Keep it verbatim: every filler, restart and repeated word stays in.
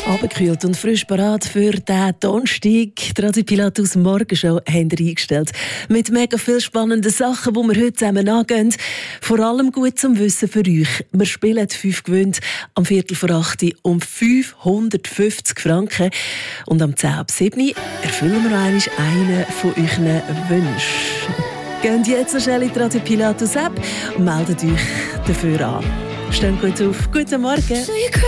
Abgekühlt und frisch parat für den Donnerstag. Die Radio Pilatus Morgenshow haben wir eingestellt. Mit mega vielen spannenden Sachen, die wir heute zusammen angehen. Vor allem gut zum Wissen für euch. Wir spielen die fünf gewinnt am Viertel vor acht um fünfhundertfünfzig Franken. Und am zehn ab sieben erfüllen wir noch einmal einen von euren Wünschen. Geht jetzt noch schnell in die Radio Pilatus App und meldet euch dafür an. Steht gut auf. Guten Morgen.